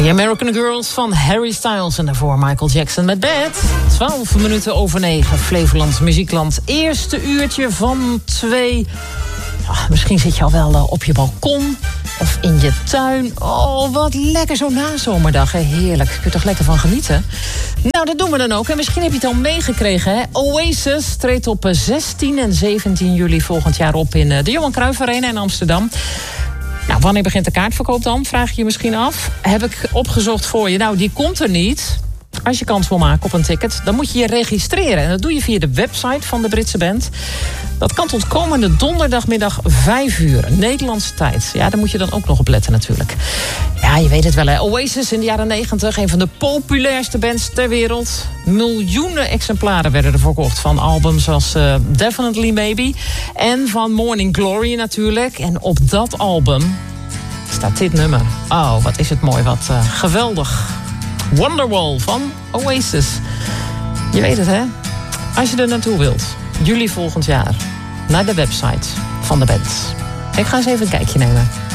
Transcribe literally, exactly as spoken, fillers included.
The American Girls van Harry Styles en daarvoor Michael Jackson met Bad. twaalf minuten over negen, Flevoland Muziekland. Eerste uurtje van twee. Ja, misschien zit je al wel uh, op je balkon of in je tuin. Oh, wat lekker zo'n nazomerdag. Hè? Heerlijk, kun je toch lekker van genieten? Nou, dat doen we dan ook. En misschien heb je het al meegekregen. Hè? Oasis treedt op zestien en zeventien juli volgend jaar op in uh, de Johan Cruijff Arena in Amsterdam. Nou, wanneer begint de kaartverkoop dan? Vraag je je misschien af. Heb ik opgezocht voor je. Nou, die komt er niet. Als je kans wil maken op een ticket, dan moet je je registreren. En dat doe je via de website van de Britse band. Dat kan tot komende donderdagmiddag vijf uur, Nederlandse tijd. Ja, daar moet je dan ook nog op letten natuurlijk. Ja, je weet het wel, hè. Oasis in de jaren negentig, een van de populairste bands ter wereld. Miljoenen exemplaren werden er verkocht van albums als uh, Definitely Maybe. En van Morning Glory natuurlijk. En op dat album staat dit nummer. Oh, wat is het mooi, wat uh, geweldig. Wonderwall van Oasis. Je weet het, hè? Als je er naartoe wilt, juli volgend jaar, naar de website van de band. Ik ga eens even een kijkje nemen.